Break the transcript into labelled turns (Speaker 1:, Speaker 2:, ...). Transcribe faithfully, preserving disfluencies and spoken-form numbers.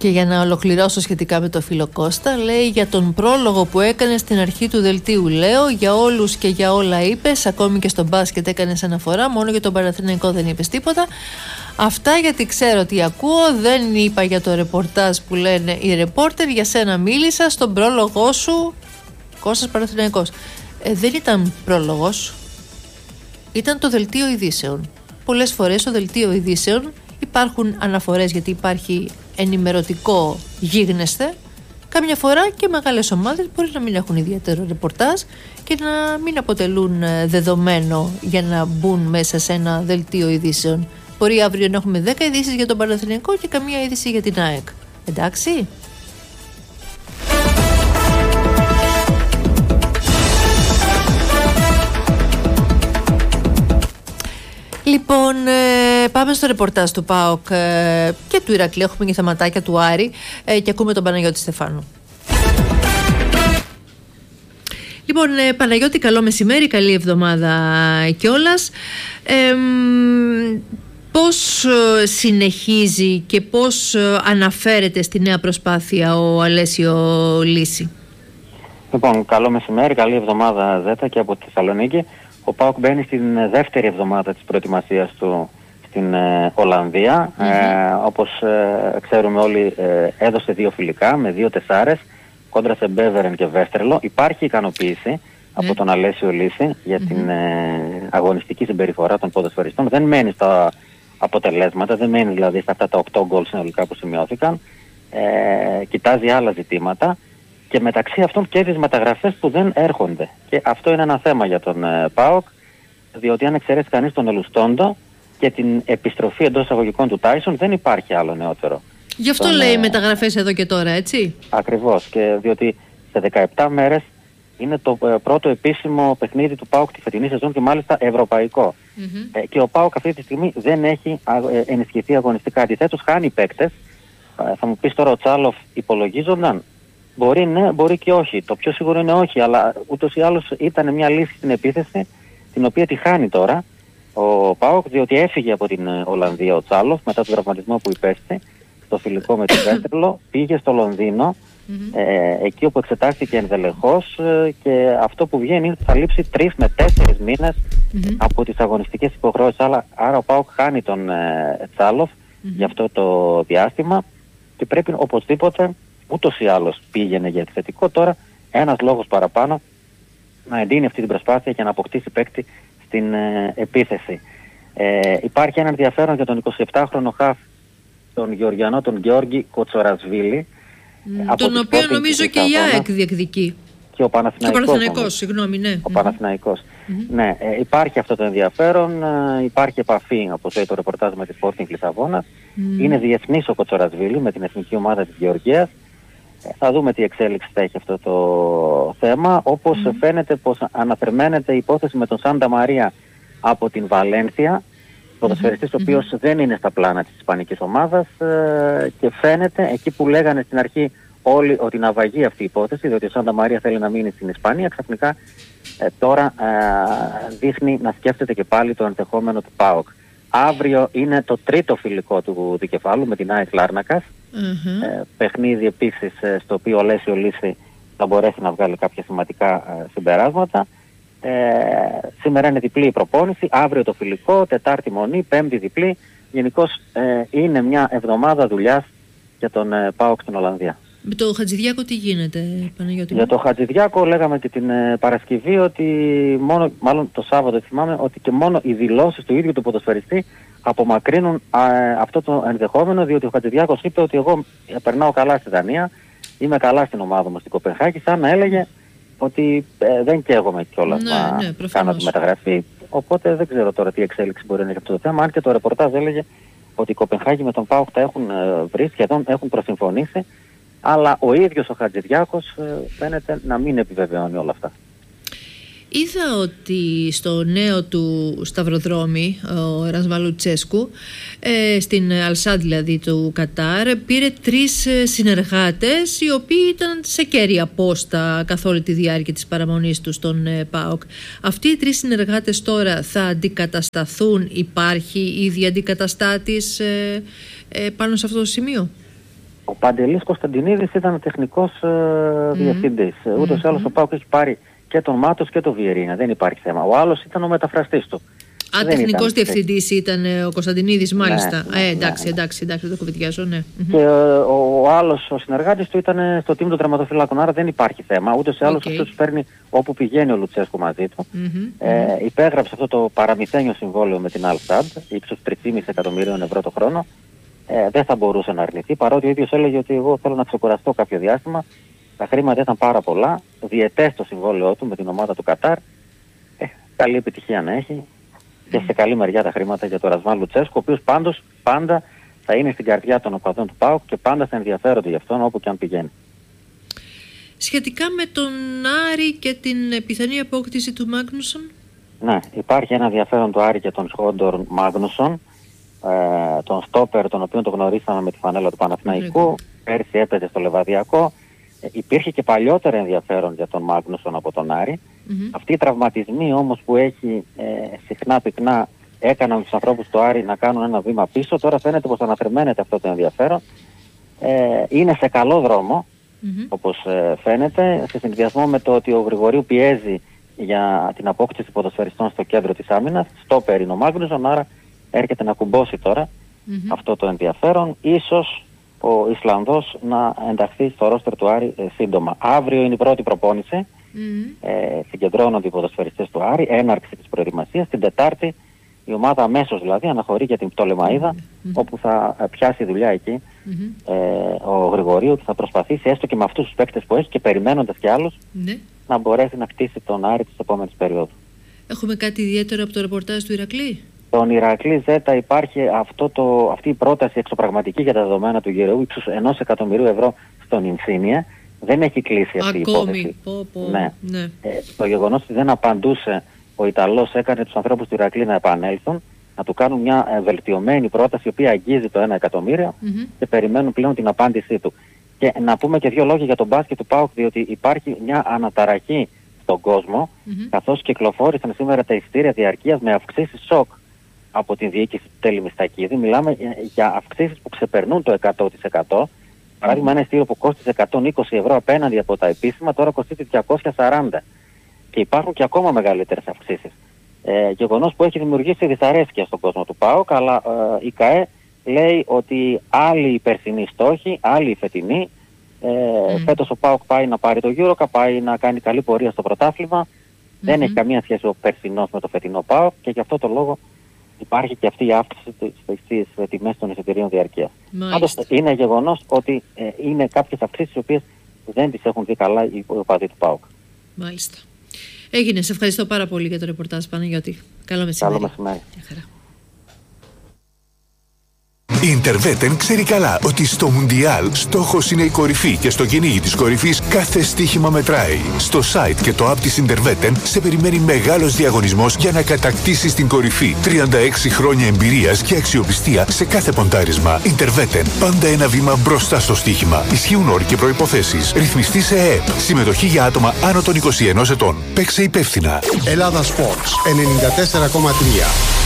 Speaker 1: Και για να ολοκληρώσω σχετικά με το φίλο Κώστα, λέει για τον πρόλογο που έκανε στην αρχή του δελτίου. Λέω για όλους και για όλα είπες, ακόμη και στο μπάσκετ έκανες αναφορά, μόνο για τον Παναθηναϊκό δεν είπες τίποτα. Αυτά γιατί ξέρω τι ακούω, δεν είπα για το ρεπορτάζ που λένε οι ρεπόρτερ, για σένα μίλησα στον πρόλογό σου, Κώστας Παναθηναϊκός. Ε, δεν ήταν πρόλογος, ήταν το δελτίο ειδήσεων. Πολλές φορές στο δελτίο ειδήσεων υπάρχουν αναφορές γιατί υπάρχει ενημερωτικό γίγνεσθε. Κάμια φορά και μεγάλες ομάδες μπορεί να μην έχουν ιδιαίτερο ρεπορτάζ και να μην αποτελούν δεδομένο για να μπουν μέσα σε ένα δελτίο ειδήσεων. Μπορεί αύριο να έχουμε δέκα ειδήσεις για τον Παναθηναϊκό και καμία είδηση για την ΑΕΚ. Εντάξει. Λοιπόν, ε, πάμε στο ρεπορτάζ του ΠΑΟΚ ε, και του Ηρακλείου. Έχουμε και θεματάκια του Άρη ε, και ακούμε τον Παναγιώτη Στεφάνου. Λοιπόν, ε, Παναγιώτη, καλό μεσημέρι, καλή εβδομάδα κιόλας. Ε, πώς συνεχίζει και πώς αναφέρεται στη νέα προσπάθεια ο Αλέσιο Λύση?
Speaker 2: Λοιπόν, καλό μεσημέρι, καλή εβδομάδα Ζέτα και από τη Θεσσαλονίκη. Ο ΠΑΟΚ μπαίνει στην δεύτερη εβδομάδα της προετοιμασίας του στην ε, Ολλανδία. Mm-hmm. Ε, όπως ε, ξέρουμε όλοι, ε, έδωσε δύο φιλικά με δύο τεσσάρες κόντρα σε Μπέβερεν και Βέστερλο. Υπάρχει ικανοποίηση mm-hmm. από τον Αλέσιο Λύση για mm-hmm. την ε, αγωνιστική συμπεριφορά των ποδοσφαιριστών. Δεν μένει στα αποτελέσματα, δεν μένει δηλαδή στα αυτά τα οκτώ γκολ συνολικά που σημειώθηκαν. Ε, κοιτάζει άλλα ζητήματα. Και μεταξύ αυτών και τις μεταγραφές που δεν έρχονται. Και αυτό είναι ένα θέμα για τον ε, ΠΑΟΚ, διότι αν εξαιρέσει κανείς τον Ελουστόντο και την επιστροφή εντός εισαγωγικών του Τάισον, δεν υπάρχει άλλο νεότερο.
Speaker 1: Γι' αυτό τον, λέει ε, μεταγραφές εδώ και τώρα, έτσι. Ακριβώς.
Speaker 2: Και διότι σε δεκαεπτά μέρες είναι το ε, πρώτο επίσημο παιχνίδι του ΠΑΟΚ τη φετινή σεζόν και μάλιστα ευρωπαϊκό. Mm-hmm. Ε, και ο ΠΑΟΚ αυτή τη στιγμή δεν έχει α, ε, ενισχυθεί αγωνιστικά. Αντιθέτως χάνει παίκτες. Ε, θα μου πεις τώρα ο Τσάλοφ υπολογίζονταν. Μπορεί ναι, μπορεί και όχι. Το πιο σίγουρο είναι όχι, αλλά ούτως ή άλλως ήταν μια λύση στην επίθεση, την οποία τη χάνει τώρα ο ΠΑΟΚ, διότι έφυγε από την Ολλανδία ο Τσάλοφ μετά τον τραυματισμό που υπέστη στο φιλικό με την Βέστερλο, πήγε στο Λονδίνο, mm-hmm. ε, εκεί όπου εξετάστηκε ενδελεχώς ε, και αυτό που βγαίνει είναι ότι θα λείψει τρεις με τέσσερις μήνες mm-hmm. από τις αγωνιστικές υποχρεώσεις. Άρα, άρα ο ΠΑΟΚ χάνει τον ε, Τσάλοφ mm-hmm. για αυτό το διάστημα και πρέπει οπωσδήποτε, ούτως ή άλλως πήγαινε για επιθετικό, τώρα ένας λόγος παραπάνω να εντείνει αυτή την προσπάθεια και να αποκτήσει παίκτη στην ε, επίθεση. Ε, υπάρχει ένα ενδιαφέρον για τον εικοσιεπτάχρονο χαφ, τον Γεωργιανό, τον Γιώργη Κοτσορασβίλη.
Speaker 1: Mm, τον οποίο νομίζω και η ΑΕΚ διεκδικεί.
Speaker 2: Και ο Παναθηναϊκός.
Speaker 1: Και ο Παναθηναϊκός, συγγνώμη, ναι.
Speaker 2: Ο mm. Παναθηναϊκός. Mm-hmm. Ναι, ε, υπάρχει αυτό το ενδιαφέρον, ε, υπάρχει επαφή, όπως λέει το ρεπορτάζ με τη Sporting Λισαβόνας. Mm. Είναι διεθνής ο Κοτσορασβίλη με την εθνική ομάδα της Γεωργίας. Θα δούμε τι εξέλιξη θα έχει αυτό το θέμα. Όπως mm. φαίνεται πως αναθερμαίνεται η υπόθεση με τον Σάντα Μαρία από την Βαλένθια, ποδοσφαιριστής mm-hmm. ο οποίος mm-hmm. δεν είναι στα πλάνα της ισπανικής ομάδας ε, και φαίνεται εκεί που λέγανε στην αρχή όλοι ότι να βαγεί αυτή η υπόθεση, διότι ο Σάντα Μαρία θέλει να μείνει στην Ισπανία, ξαφνικά ε, τώρα ε, δείχνει να σκέφτεται και πάλι το ενδεχόμενο του ΠΑΟΚ. Αύριο είναι το τρίτο φιλικό του δικεφάλου με την ΑΕΚ Λάρνακας. Mm-hmm. Ε, παιχνίδι επίσης ε, στο οποίο ο Αλέσιο Λύση θα μπορέσει να βγάλει κάποια σημαντικά ε, συμπεράσματα. Ε, σήμερα είναι διπλή η προπόνηση, αύριο το φιλικό, Τετάρτη μονή, Πέμπτη διπλή. Γενικώς ε, είναι μια εβδομάδα δουλειάς για τον ε, ΠΑΟΚ στην Ολλανδία.
Speaker 1: Με το Χατζηδιάκο τι γίνεται, Παναγιώτη?
Speaker 2: Για το Χατζηδιάκο λέγαμε και την ε, Παρασκευή ότι μόνο, μάλλον το Σάββατο θυμάμαι, ότι και μόνο οι δηλώσεις του ίδιου του ποδοσφαιριστή απομακρύνουν α, αυτό το ενδεχόμενο, διότι ο Χατζηδιάκος είπε ότι εγώ περνάω καλά στη Δανία, είμαι καλά στην ομάδα μου στην Κοπενχάγη, σαν να έλεγε ότι ε, δεν καίγομαι κιόλας
Speaker 1: ναι,
Speaker 2: να
Speaker 1: ναι,
Speaker 2: κάνω τη μεταγραφή. Οπότε δεν ξέρω τώρα τι εξέλιξη μπορεί να έχει αυτό το θέμα, αν και το ρεπορτάζ έλεγε ότι η Κοπενχάγη με τον ΠΑΟΚ τα έχουν ε, βρει, σχεδόν έχουν προσυμφωνήσει, αλλά ο ίδιος ο Χατζηδιάκος ε, φαίνεται να μην επιβεβαιώνει όλα αυτά.
Speaker 1: Είδα ότι στο νέο του σταυροδρόμι, ο Ερασβάλου Τσέσκου, ε, στην Αλσάντ δηλαδή του Κατάρ, πήρε τρεις συνεργάτες οι οποίοι ήταν σε κέρια πόστα καθ' όλη τη διάρκεια της παραμονής του στον ε, ΠΑΟΚ. Αυτοί οι τρεις συνεργάτες τώρα θα αντικατασταθούν, υπάρχει ήδη αντικαταστάτης ε, ε, πάνω σε αυτό το σημείο?
Speaker 2: Ο Παντελής Κωνσταντινίδης ήταν τεχνικός ε, mm-hmm. διευθυντής. Mm-hmm. Ούτως ή άλλως ο ΠΑΟΚ έχει πάρει και τον Μάτος και τον Βιερίνια. Δεν υπάρχει θέμα. Ο άλλος ήταν ο μεταφραστής του.
Speaker 1: Α, τεχνικός διευθυντής ήταν ο Κωνσταντινίδης, μάλιστα.
Speaker 2: Ναι,
Speaker 1: ε, εντάξει,
Speaker 2: ναι, ναι.
Speaker 1: εντάξει, εντάξει, δεν το κουβεντιάζω, ναι.
Speaker 2: Και ο, ο άλλος, ο συνεργάτης του ήταν στο team των τερματοφυλάκων, άρα δεν υπάρχει θέμα. Ούτως ή άλλως okay. αυτός τους παίρνει όπου πηγαίνει ο Λουτσέσκου μαζί του. Mm-hmm. Ε, υπέγραψε αυτό το παραμυθένιο συμβόλαιο με την Αλσταντ, ύψους τρία κόμμα πέντε εκατομμυρίων ευρώ το χρόνο. Ε, δεν θα μπορούσε να αρνηθεί, παρότι ο ίδιος έλεγε ότι εγώ θέλω να ξεκουραστώ κάποιο διάστημα. Τα χρήματα ήταν πάρα πολλά. Διετές το συμβόλαιό του με την ομάδα του Κατάρ. Ε, καλή επιτυχία να έχει. Και σε καλή μεριά τα χρήματα για τον Ρασβάν Λουτσέσκου, ο οποίος πάντως πάντα θα είναι στην καρδιά των οπαδών του ΠΑΟΚ και πάντα θα ενδιαφέρονται γι' αυτόν όπου και αν πηγαίνει.
Speaker 1: Σχετικά με τον Άρη και την πιθανή απόκτηση του Μάγνουσον.
Speaker 2: Ναι, υπάρχει ένα ενδιαφέρον του Άρη και τον Σχόντορ Μάγνουσον, ε, τον στόπερ τον οποίο τον γνωρίσαμε με τη φανέλα του Παναθηναϊκού, πέρσι έπαιζε στο Λεβαδιακό. Ε, υπήρχε και παλιότερα ενδιαφέρον για τον Μάγνουσον από τον Άρη. Mm-hmm. Αυτοί οι τραυματισμοί όμως που έχει ε, συχνά πυκνά έκαναν τους ανθρώπους του Άρη να κάνουν ένα βήμα πίσω. Τώρα φαίνεται πως αναθερμαίνεται αυτό το ενδιαφέρον. Ε, είναι σε καλό δρόμο, mm-hmm. όπως ε, φαίνεται, σε συνδυασμό με το ότι ο Γρηγορίου πιέζει για την απόκτηση ποδοσφαιριστών στο κέντρο της άμυνας. Στόπερ είναι ο Μάγνουσον, άρα έρχεται να κουμπώσει τώρα mm-hmm. αυτό το ενδιαφέρον. Ίσως ο Ισλανδός να ενταχθεί στο ρόστερ του Άρη ε, σύντομα. Αύριο είναι η πρώτη προπόνηση. Mm-hmm. Ε, συγκεντρώνονται οι ποδοσφαιριστές του Άρη, έναρξη της προετοιμασίας. Την Τετάρτη η ομάδα αμέσως δηλαδή αναχωρεί για την Πτολεμαΐδα, mm-hmm. όπου θα πιάσει δουλειά εκεί mm-hmm. ε, ο Γρηγορίου και θα προσπαθήσει έστω και με αυτούς τους παίκτες που έχει και περιμένοντας κι άλλους mm-hmm. να μπορέσει να κτίσει τον Άρη της επόμενης περίοδου.
Speaker 1: Έχουμε κάτι ιδιαίτερο από το ρεπορτάζ του Ηρακλή?
Speaker 2: Τον Ηρακλή Ζέτα υπάρχει αυτό το, αυτή η πρόταση εξωπραγματική για τα δεδομένα του γυραιού ύψους ενός εκατομμυρίου ευρώ στον Ινσίνια. Δεν έχει κλείσει αυτή η υπόθεση.
Speaker 1: Πω, πω.
Speaker 2: Ναι.
Speaker 1: Ναι.
Speaker 2: Ε, το γεγονός ότι δεν απαντούσε ο Ιταλός έκανε τους ανθρώπους του Ηρακλή να επανέλθουν, να του κάνουν μια ε, βελτιωμένη πρόταση η οποία αγγίζει το ένα εκατομμύριο mm-hmm. και περιμένουν πλέον την απάντησή του. Και να πούμε και δύο λόγια για τον μπάσκετ του ΠΑΟΚ, διότι υπάρχει μια αναταραχή στον κόσμο, mm-hmm. καθώς κυκλοφόρησαν σήμερα τα εισιτήρια διαρκείας με αυξήσεις σοκ από την διοίκηση του Τέλη Μιστακίδη. Μιλάμε για αυξήσεις που ξεπερνούν το εκατό τοις εκατό. Παράδειγμα, ένα εισιτήριο που κόστιζε εκατόν είκοσι ευρώ απέναντι από τα επίσημα, τώρα κοστίζει διακόσια σαράντα. Και υπάρχουν και ακόμα μεγαλύτερες αυξήσεις. Ε, γεγονός που έχει δημιουργήσει δυσαρέσκεια στον κόσμο του ΠΑΟΚ, αλλά ε, η ΚΑΕ λέει ότι άλλοι οι περσινοί στόχοι, άλλοι οι φετινοί. Ε, mm. Φέτος ο ΠΑΟΚ πάει να πάρει το EuroCup, πάει να κάνει καλή πορεία στο πρωτάθλημα. Mm-hmm. Δεν έχει καμία σχέση ο περσινός με το φετινό ΠΑΟΚ και γι' αυτό το λόγο υπάρχει και αυτή η αύξηση στις τιμές των εισιτηρίων διαρκείας. Πάντως είναι γεγονός ότι ε, είναι κάποιες αυξήσεις οι οποίες δεν τις έχουν δει καλά οι οπαδοί του ΠΑΟΚ.
Speaker 1: Μάλιστα. Έγινε. Σε ευχαριστώ πάρα πολύ για το ρεπορτάζ, Παναγιώτη. Καλό μεσημέρι.
Speaker 2: Καλό μεσημέρι.
Speaker 3: Η Ιντερβέτεν ξέρει καλά ότι στο Μουντιάλ στόχος είναι η κορυφή και στο κυνήγι της κορυφής κάθε στοίχημα μετράει. Στο site και το app της Ιντερβέτεν σε περιμένει μεγάλος διαγωνισμός για να κατακτήσεις την κορυφή. τριάντα έξι χρόνια εμπειρίας και αξιοπιστία σε κάθε ποντάρισμα. Ιντερβέτεν, πάντα ένα βήμα μπροστά στο στοίχημα. Ισχύουν όροι και προϋποθέσεις. Ρυθμιστή σε ΕΕΠ. Συμμετοχή για άτομα άνω των είκοσι ενός ετών. Παίξε υπεύθυνα.
Speaker 4: Ελλάδα Sports ενενήντα τέσσερα κόμμα τρία.